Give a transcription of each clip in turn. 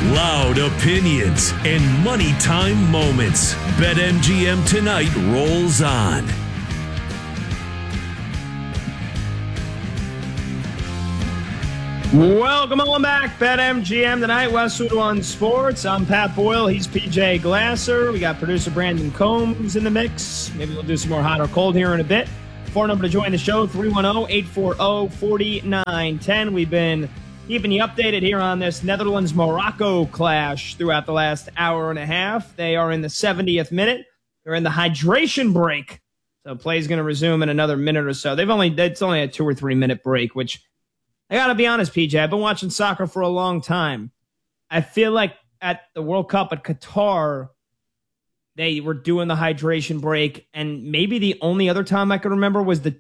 Loud opinions and money time moments. BetMGM tonight rolls on. Welcome on back, BetMGM tonight, Westwood One Sports. I'm Pat Boyle. He's PJ Glasser. We got producer Brandon Combs in the mix. Maybe we'll do some more hot or cold here in a bit. Phone number to join the show, 310-840-4910. We've been keeping you updated here on this Netherlands-Morocco clash throughout the last hour and a half. They are in the 70th minute. They're in the hydration break. So play's going to resume in another minute or so. It's only a 2 or 3 minute break, which I got to be honest, PJ, I've been watching soccer for a long time. I feel like at the World Cup at Qatar, they were doing the hydration break, and maybe the only other time I could remember was the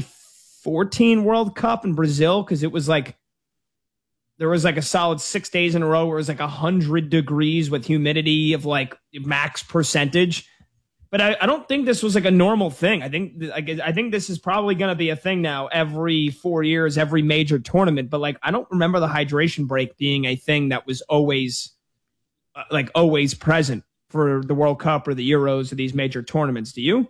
2014 World Cup in Brazil, because it was like there was like a solid 6 days in a row where it was like 100 degrees with humidity of like max percentage. But I don't think this was like a normal thing. I think this is probably going to be a thing now every 4 years, every major tournament. But like I don't remember the hydration break being a thing that was always present for the World Cup or the Euros or these major tournaments. Do you?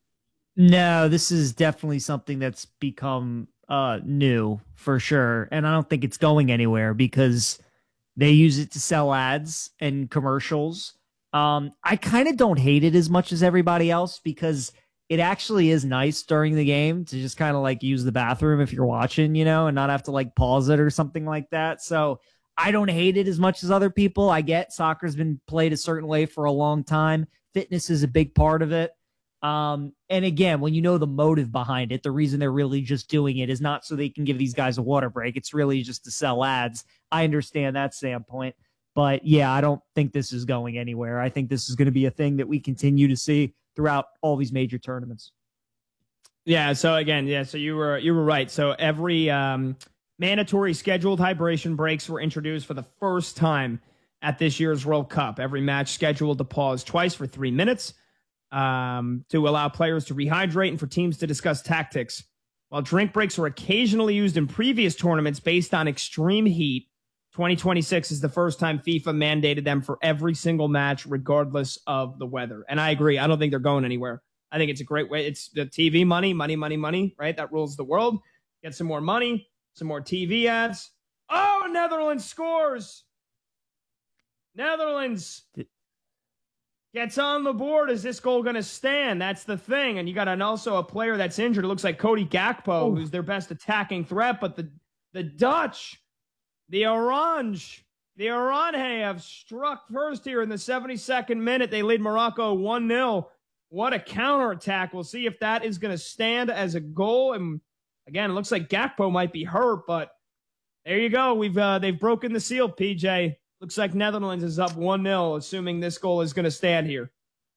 No, this is definitely something that's become new for sure. And I don't think it's going anywhere because they use it to sell ads and commercials. I kind of don't hate it as much as everybody else because it actually is nice during the game to just kind of like use the bathroom if you're watching, and not have to like pause it or something like that. So I don't hate it as much as other people. I get soccer's been played a certain way for a long time. Fitness is a big part of it. And again, when you know the motive behind it, the reason they're really just doing it is not so they can give these guys a water break. It's really just to sell ads. I understand that standpoint. But yeah, I don't think this is going anywhere. I think this is going to be a thing that we continue to see throughout all these major tournaments. Yeah. So again, so you were right. So every mandatory scheduled hydration breaks were introduced for the first time at this year's World Cup. Every match scheduled to pause twice for 3 minutes to allow players to rehydrate and for teams to discuss tactics. While drink breaks were occasionally used in previous tournaments based on extreme heat, 2026 is the first time FIFA mandated them for every single match, regardless of the weather. And I agree. I don't think they're going anywhere. I think it's a great way. It's the TV money, right? That rules the world. Get some more money, some more TV ads. Oh, Netherlands scores. Netherlands gets on the board. Is this goal going to stand? That's the thing. And you got also a player that's injured. It looks like Cody Gakpo, who's their best attacking threat. But the Dutch... The Orange have struck first here in the 72nd minute. They lead Morocco 1-0. What a counterattack. We'll see if that is going to stand as a goal. And again, it looks like Gakpo might be hurt, but there you go. They've broken the seal, PJ. Looks like Netherlands is up 1-0, assuming this goal is going to stand here.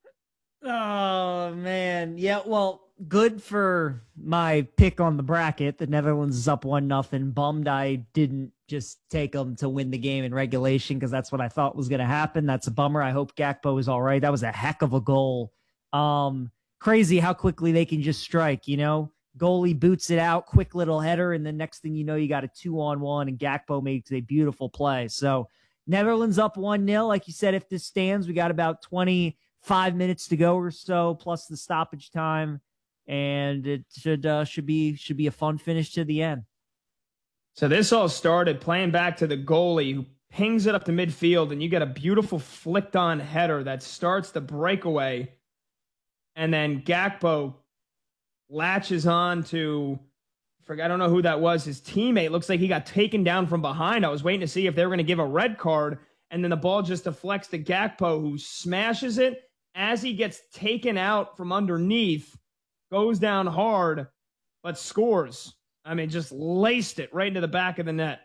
Oh, man. Yeah, well, good for my pick on the bracket. The Netherlands is up 1-0. Bummed I didn't just take them to win the game in regulation because that's what I thought was going to happen. That's a bummer. I hope Gakpo is all right. That was a heck of a goal. Crazy how quickly they can just strike, Goalie boots it out, quick little header, and the next thing you know, you got a 2-on-1, and Gakpo makes a beautiful play. So Netherlands up 1-0. Like you said, if this stands, we got about 25 minutes to go or so, plus the stoppage time, and it should be a fun finish to the end. So this all started playing back to the goalie who pings it up to midfield, and you get a beautiful flicked on header that starts the breakaway. And then Gakpo latches on to, I don't know who that was, his teammate. Looks like he got taken down from behind. I was waiting to see if they were going to give a red card. And then the ball just deflects to Gakpo, who smashes it as he gets taken out from underneath, goes down hard, but scores. I mean, just laced it right into the back of the net.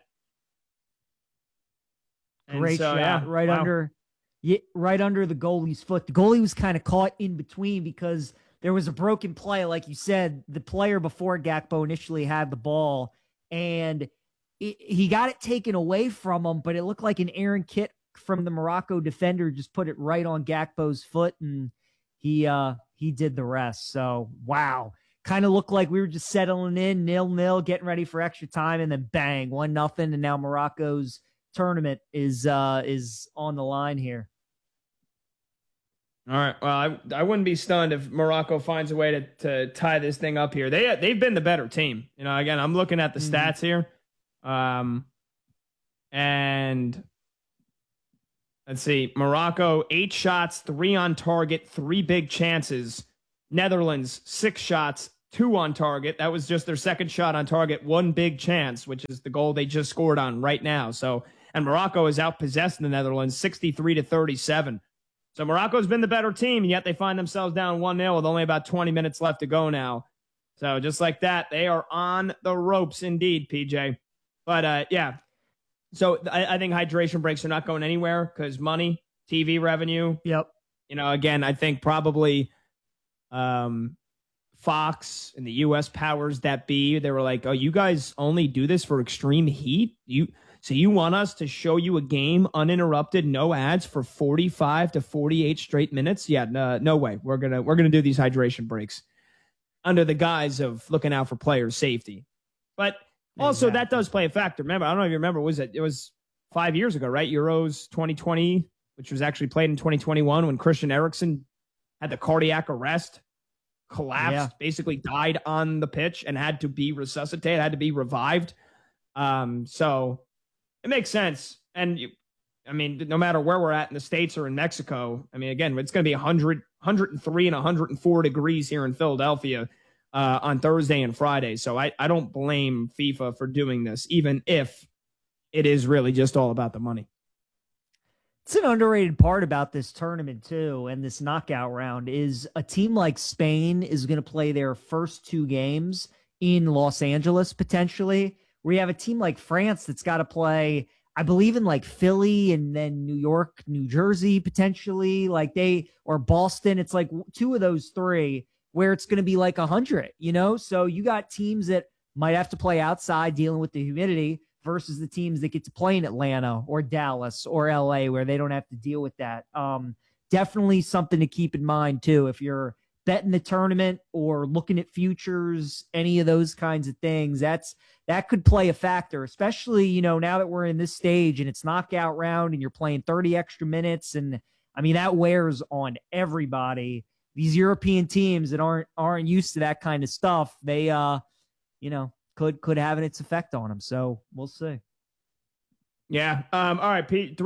Great shot, right under the goalie's foot. The goalie was kind of caught in between because there was a broken play, like you said. The player before Gakpo initially had the ball, and he got it taken away from him, but it looked like an Aaron Kitt from the Morocco defender just put it right on Gakpo's foot, and he did the rest. So, wow. Kind of looked like we were just settling in 0-0, getting ready for extra time, and then bang, 1-0, and now Morocco's tournament is on the line here. All right. Well, I wouldn't be stunned if Morocco finds a way to tie this thing up here. They've been the better team. Again, I'm looking at the stats here. And let's see. Morocco, 8 shots, 3 on target, 3 big chances. Netherlands, 6 shots, 2 on target. That was just their second shot on target, 1 big chance, which is the goal they just scored on right now. And Morocco is outpossessed the Netherlands 63-37. So Morocco's been the better team, and yet they find themselves down 1-0 with only about 20 minutes left to go now. So just like that, they are on the ropes indeed, PJ. But yeah, so I think hydration breaks are not going anywhere because money, TV revenue. Yep. Again, I think probably Fox and the U.S. powers that be, they were like, oh, you guys only do this for extreme heat? So you want us to show you a game uninterrupted, no ads for 45 to 48 straight minutes? Yeah, no way. We're gonna do these hydration breaks under the guise of looking out for players' safety. But also that does play a factor. Remember, I don't know if you remember, it was 5 years ago, right? Euros 2020, which was actually played in 2021 when Christian Eriksen had the cardiac arrest, collapsed, basically died on the pitch and had to be resuscitated, had to be revived. So it makes sense. And no matter where we're at in the States or in Mexico, again, it's going to be 100, 103 and 104 degrees here in Philadelphia on Thursday and Friday. So I don't blame FIFA for doing this, even if it is really just all about the money. It's an underrated part about this tournament, too, and this knockout round is a team like Spain is going to play their first 2 games in Los Angeles, potentially, where you have a team like France that's got to play, I believe, in like Philly and then New York, New Jersey, potentially, or Boston. It's like 2 of those 3 where it's going to be like 100, So you got teams that might have to play outside dealing with the humidity versus the teams that get to play in Atlanta or Dallas or LA where they don't have to deal with that. Definitely something to keep in mind, too, if you're betting the tournament or looking at futures, any of those kinds of things. That could play a factor, especially, now that we're in this stage and it's knockout round and you're playing 30 extra minutes. And that wears on everybody. These European teams that aren't used to that kind of stuff, they, could have its effect on them. So we'll see. Yeah. All right, Pete,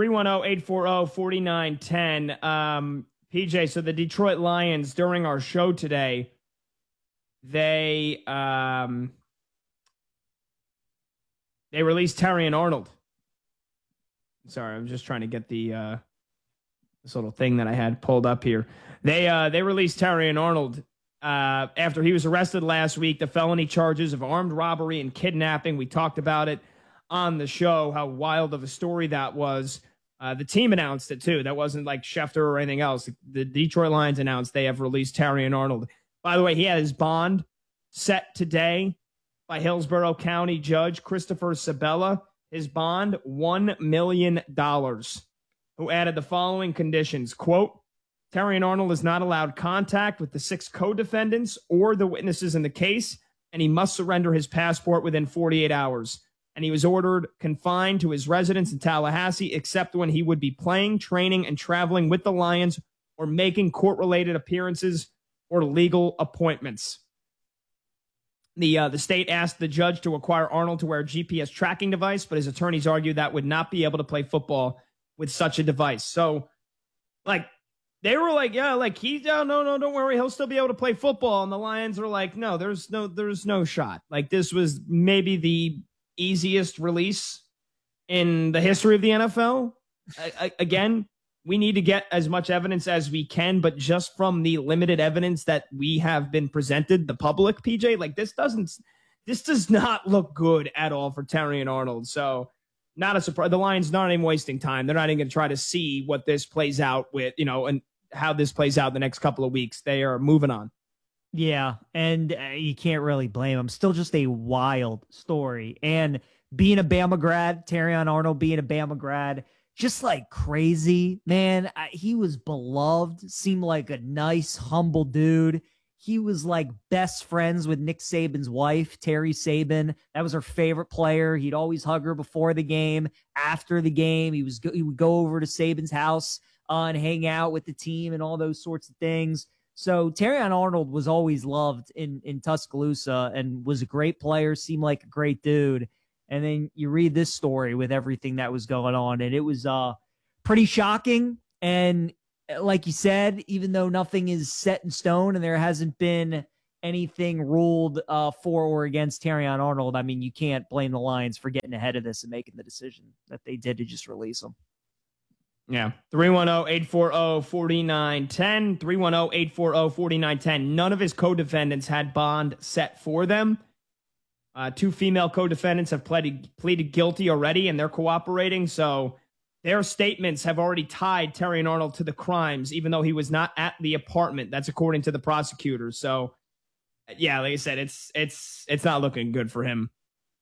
310-840-4910. PJ, so the Detroit Lions, during our show today, they released Terrion Arnold. Sorry, I'm just trying to get this little thing that I had pulled up here. They released Terrion Arnold after he was arrested last week. The felony charges of armed robbery and kidnapping. We talked about it on the show, how wild of a story that was. The team announced it, too. That wasn't like Schefter or anything else. The Detroit Lions announced they have released Terrion Arnold. By the way, he had his bond set today by Hillsborough County Judge Christopher Sabella. His bond, $1 million, who added the following conditions. Quote, Terrion Arnold is not allowed contact with the 6 co-defendants or the witnesses in the case, and he must surrender his passport within 48 hours. And he was ordered confined to his residence in Tallahassee, except when he would be playing, training, and traveling with the Lions or making court-related appearances or legal appointments. The state asked the judge to require Arnold to wear a GPS tracking device, but his attorneys argued that would not be able to play football with such a device. So, they were like, yeah, he's down. No, don't worry. He'll still be able to play football. And the Lions were like, no, there's no shot. This was maybe the easiest release in the history of the NFL. Again, we need to get as much evidence as we can, but just from the limited evidence that we have been presented, the public, PJ, this does not look good at all for Terrion Arnold. So not a surprise. The Lions not even wasting time. They're not even going to try to see what this plays out with, and how this plays out the next couple of weeks. They are moving on. Yeah, and you can't really blame him. Still just a wild story. And being a Bama grad, Terrion Arnold being a Bama grad, just crazy, man. He was beloved, seemed like a nice, humble dude. he was like best friends with Nick Saban's wife, Terry Saban. That was her favorite player. He'd always hug her before the game, after the game. He would go over to Saban's house and hang out with the team and all those sorts of things. So Terrion Arnold was always loved in Tuscaloosa and was a great player, seemed like a great dude. And then you read this story with everything that was going on, and it was pretty shocking. And like you said, even though nothing is set in stone and there hasn't been anything ruled for or against Terrion Arnold, I mean, you can't blame the Lions for getting ahead of this and making the decision that they did to just release him. Yeah. 310-840-4910. 310-840-4910. None of his co-defendants had bond set for them. 2 female co-defendants have pleaded guilty already, and they're cooperating. So their statements have already tied Terrion Arnold to the crimes, even though he was not at the apartment. That's according to the prosecutors. So, yeah, like I said, it's not looking good for him.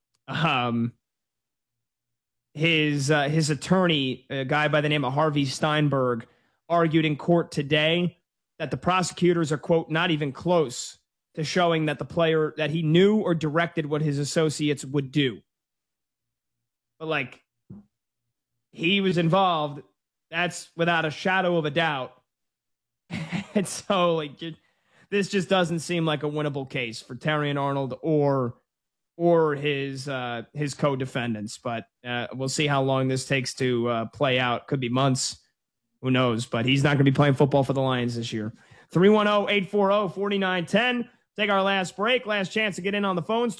His attorney, a guy by the name of Harvey Steinberg, argued in court today that the prosecutors are, quote, not even close to showing that the player, that he knew or directed what his associates would do. But, like, he was involved. That's without a shadow of a doubt. And so, like, this just doesn't seem like a winnable case for Terrion Arnold or his co-defendants. But we'll see how long this takes to play out. Could be months. Who knows? But he's not going to be playing football for the Lions this year. 310-840-4910. Take our last break. Last chance to get in on the phones.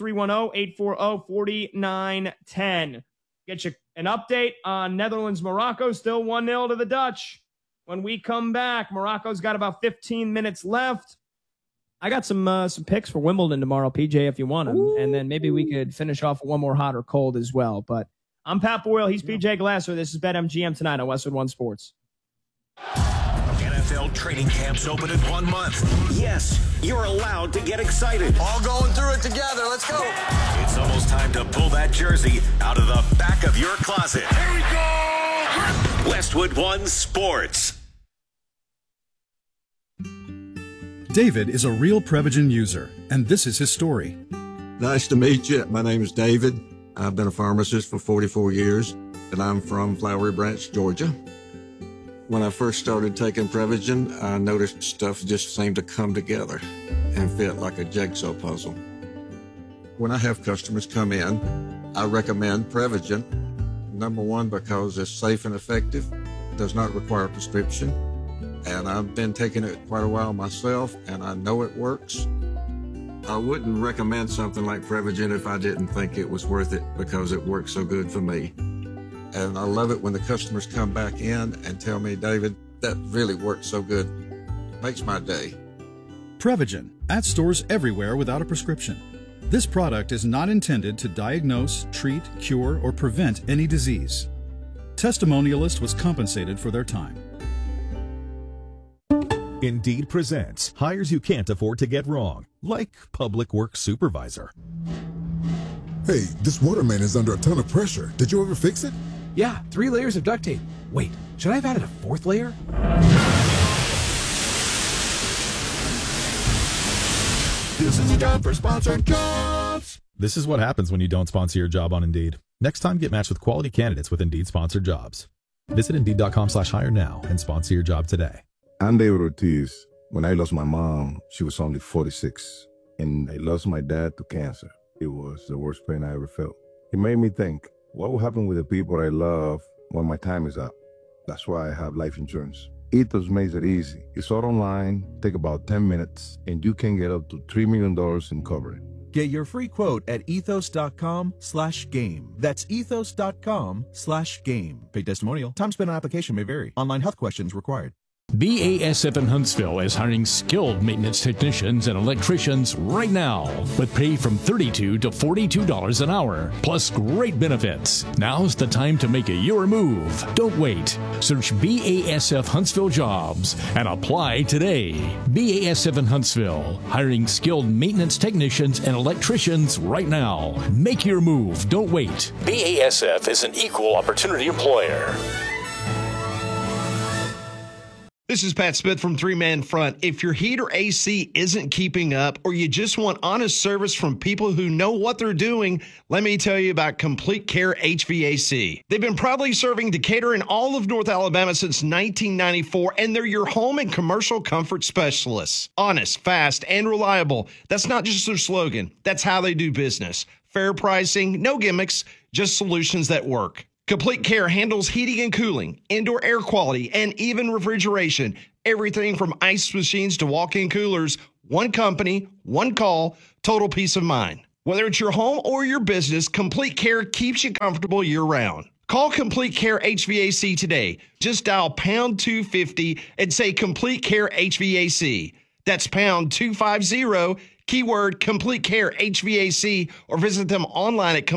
310-840-4910. Get you an update on Netherlands-Morocco. Still 1-0 to the Dutch. When we come back, Morocco's got about 15 minutes left. I got some picks for Wimbledon tomorrow, PJ, if you want them. Ooh. And then maybe we could finish off with one more hot or cold as well. But I'm Pat Boyle. He's PJ Glasser. This is BetMGM tonight on Westwood One Sports. NFL training camps open in 1 month. Yes, you're allowed to get excited. All going through it together. Let's go. It's almost time to pull that jersey out of the back of your closet. Here we go. Westwood One Sports. David is a real Prevagen user, and this is his story. Nice to meet you. My name is David. I've been a pharmacist for 44 years, and I'm from Flowery Branch, Georgia. When I first started taking Prevagen, I noticed stuff just seemed to come together and fit like a jigsaw puzzle. When I have customers come in, I recommend Prevagen. Number one, because it's safe and effective, does not require a prescription, and I've been taking it quite a while myself, and I know it works. I wouldn't recommend something like Prevagen if I didn't think it was worth it because it works so good for me. And I love it when the customers come back in and tell me, David, that really works so good. Makes my day. Prevagen, at stores everywhere without a prescription. This product is not intended to diagnose, treat, cure, or prevent any disease. Testimonialist was compensated for their time. Indeed presents hires you can't afford to get wrong, like public works supervisor. Hey, this water main is under a ton of pressure. Did you ever fix it? Yeah, 3 layers of duct tape. Wait, should I have added a 4th layer? This is a job for sponsored jobs. This is what happens when you don't sponsor your job on Indeed. Next time, get matched with quality candidates with Indeed sponsored jobs. Visit Indeed.com/hire now and sponsor your job today. I'm David Ortiz. When I lost my mom, she was only 46, and I lost my dad to cancer. It was the worst pain I ever felt. It made me think, what will happen with the people I love when my time is up? That's why I have life insurance. Ethos makes it easy. It's all online, take about 10 minutes, and you can get up to $3 million in coverage. Get your free quote at ethos.com/game. That's ethos.com/game. Paid testimonial. Time spent on application may vary. Online health questions required. BASF in Huntsville is hiring skilled maintenance technicians and electricians right now with pay from $32 to $42 an hour, plus great benefits. Now's the time to make your move. Don't wait. Search BASF Huntsville Jobs and apply today. BASF in Huntsville, hiring skilled maintenance technicians and electricians right now. Make your move. Don't wait. BASF is an equal opportunity employer. This is Pat Smith from Three Man Front. If your heat or AC isn't keeping up, or you just want honest service from people who know what they're doing, let me tell you about Complete Care HVAC. They've been proudly serving Decatur and all of North Alabama since 1994, and they're your home and commercial comfort specialists. Honest, fast, and reliable. That's not just their slogan. That's how they do business. Fair pricing, no gimmicks, just solutions that work. Complete Care handles heating and cooling, indoor air quality, and even refrigeration. Everything from ice machines to walk-in coolers. One company, one call, total peace of mind. Whether it's your home or your business, Complete Care keeps you comfortable year-round. Call Complete Care HVAC today. Just dial pound 250 and say Complete Care HVAC. That's pound 250, keyword Complete Care HVAC, or visit them online at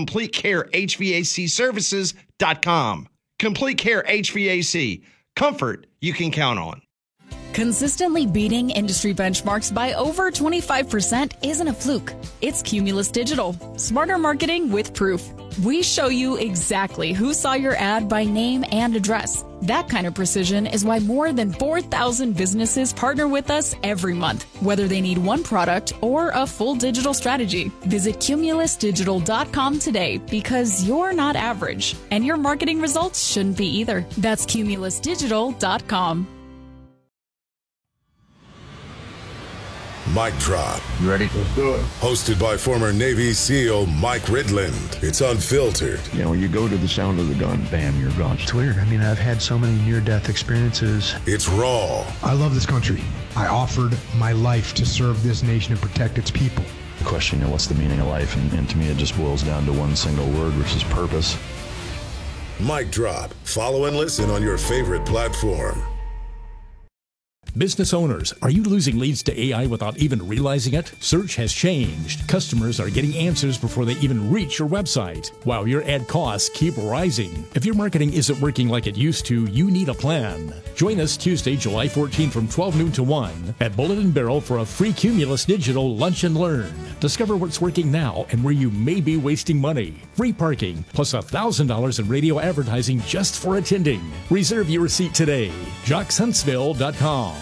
CompleteCareHVACservices.com. Complete Care HVAC. Comfort you can count on. Consistently beating industry benchmarks by over 25% isn't a fluke. It's Cumulus Digital. Smarter marketing with proof. We show you exactly who saw your ad by name and address. That kind of precision is why more than 4,000 businesses partner with us every month, whether they need one product or a full digital strategy. Visit cumulusdigital.com today, because you're not average, and your marketing results shouldn't be either. That's cumulusdigital.com. Mic Drop. You ready? Let's do it. Hosted by former Navy SEAL Mike Ridland. It's unfiltered. You know, when you go to the sound of the gun, bam, you're gone. It's weird. I mean, I've had so many near-death experiences. It's raw. I love this country. I offered my life to serve this nation and protect its people. The question, you know, what's the meaning of life? And to me, it just boils down to one single word, which is purpose. Mic Drop. Follow and listen on your favorite platform. Business owners, are you losing leads to AI without even realizing it? Search has changed. Customers are getting answers before they even reach your website, while your ad costs keep rising. If your marketing isn't working like it used to, you need a plan. Join us Tuesday, July 14 from 12 noon to 1 at Bullet and Barrel for a free Cumulus Digital Lunch and Learn. Discover what's working now and where you may be wasting money. Free parking, plus $1,000 in radio advertising just for attending. Reserve your seat today. JocksHuntsville.com.